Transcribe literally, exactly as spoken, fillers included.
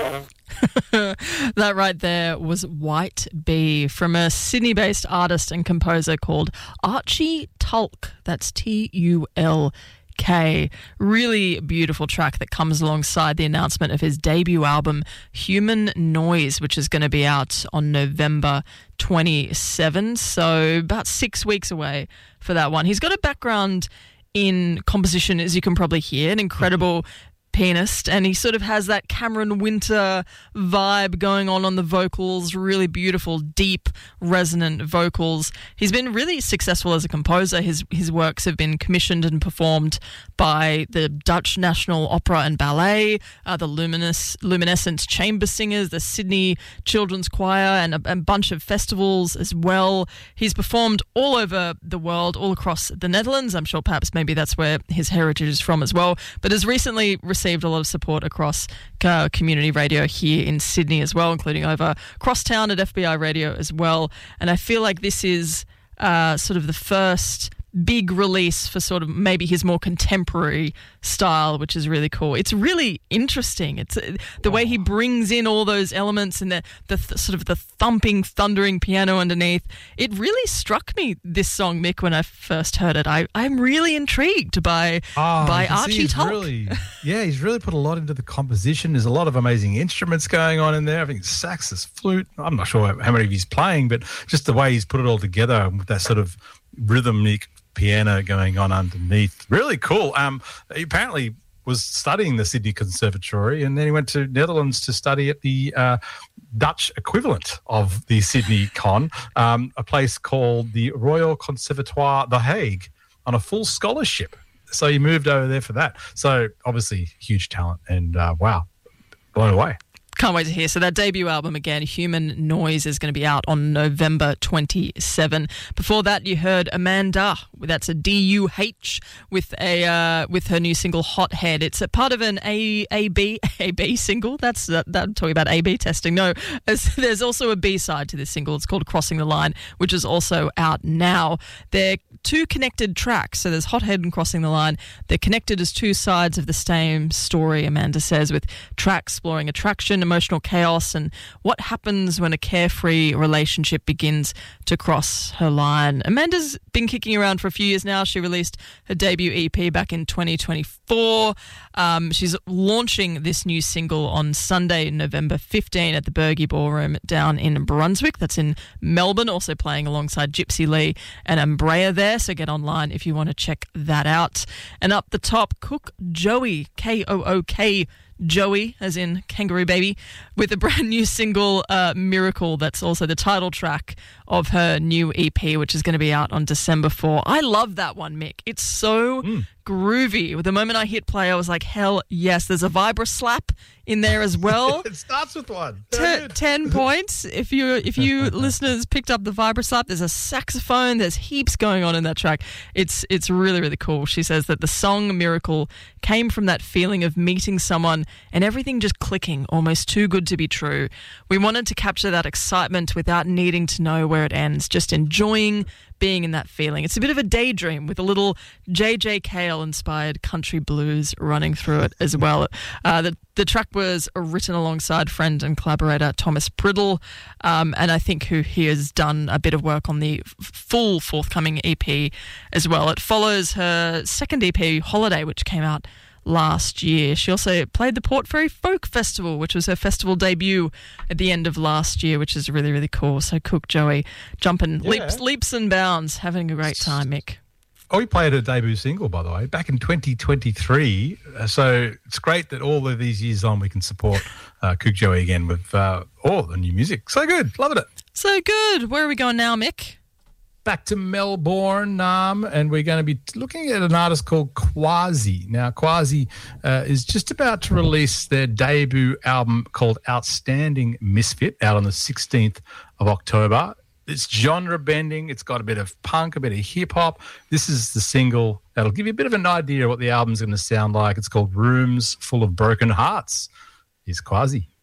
That right there was White Bee from a Sydney-based artist and composer called Archie Tulk. That's T U L K. Really beautiful track that comes alongside the announcement of his debut album, Human Noise, which is going to be out on November twenty-seventh. So about six weeks away for that one. He's got a background in composition, as you can probably hear, an incredible pianist, and he sort of has that Cameron Winter vibe going on on the vocals, really beautiful, deep, resonant vocals. He's been really successful as a composer. His his works have been commissioned and performed by the Dutch National Opera and Ballet, uh, the Luminous, Luminescent Chamber Singers, the Sydney Children's Choir, and a, a bunch of festivals as well. He's performed all over the world, all across the Netherlands. I'm sure perhaps maybe that's where his heritage is from as well, but has recently received a lot of support across uh, community radio here in Sydney as well, including over Crosstown at F B I Radio as well. And I feel like this is uh, sort of the first big release for sort of maybe his more contemporary style, which is really cool. It's really interesting. It's uh, the way he brings in all those elements and the, the th- sort of the thumping, thundering piano underneath. It really struck me, this song, Mick, when I first heard it. I, I'm really intrigued by, oh, by Archie Tulk. Really, yeah, he's really put a lot into the composition. There's a lot of amazing instruments going on in there. I think sax, there's flute. I'm not sure how many of he's playing, but just the way he's put it all together with that sort of rhythmic piano going on underneath. Really cool. Um, he apparently was studying the Sydney Conservatory, and then he went to Netherlands to study at the uh, Dutch equivalent of the Sydney Con, um, a place called the Royal Conservatoire The Hague, on a full scholarship. So he moved over there for that. So obviously huge talent, and uh, wow, blown away. Can't wait to hear. So that debut album again, Human Noise, is going to be out on November twenty-seventh. Before that, you heard Amanda. That's a D U H with a uh, with her new single Hothead. It's a part of an A A B A B single. That's that, that I'm talking about A B testing. No, as, there's also a B side to this single. It's called Crossing the Line, which is also out now. They're two connected tracks. So there's Hothead and Crossing the Line. They're connected as two sides of the same story, Amanda says, with tracks exploring attraction, emotional chaos, and what happens when a carefree relationship begins to cross her line. Amanda's been kicking around for a few years now. She released her debut E P back in twenty twenty-four. Um, she's launching this new single on Sunday, November fifteenth at the Bergie Ballroom down in Brunswick. That's in Melbourne, also playing alongside Gypsy Lee and Umbrea there, so get online if you want to check that out. And up the top, Cook Joey, K O O K Joey, as in Kangaroo Baby, with a brand new single, uh, Miracle. That's also the title track of her new E P, which is going to be out on December fourth. I love that one, Mick. It's so mm. groovy. The moment I hit play, I was like, hell yes. There's a vibra slap in there as well. It starts with one. T- ten points. If you if you listeners picked up the vibra slap, there's a saxophone. There's heaps going on in that track. It's it's really, really cool. She says that the song Miracle came from that feeling of meeting someone and everything just clicking, almost too good to be true. We wanted to capture that excitement without needing to know where it ends, just enjoying being in that feeling. It's a bit of a daydream with a little J J Cale-inspired country blues running through it as well. Uh, the, the track was written alongside friend and collaborator Thomas Priddle, um, and I think who he has done a bit of work on the f- full forthcoming E P as well. It follows her second E P, Holiday, which came out last year. She also played the Port Fairy Folk Festival, which was her festival debut at the end of last year, which is really, really cool. So Cook Joey jumping yeah. leaps, leaps and bounds, having a great time, Mick. Oh, we played her debut single, by the way, back in twenty twenty-three. Uh, so it's great that all of these years on we can support uh, Cook Joey again with uh, all the new music. So good. Loving it. So good. Where are we going now, Mick? Back to Melbourne, um, and we're going to be looking at an artist called Quasi. Now, Quasi uh, is just about to release their debut album called Outstanding Misfit out on the sixteenth of October. It's genre bending. It's got a bit of punk, a bit of hip hop. This is the single that'll give you a bit of an idea of what the album's going to sound like. It's called Rooms Full of Broken Hearts. Here's Quasi.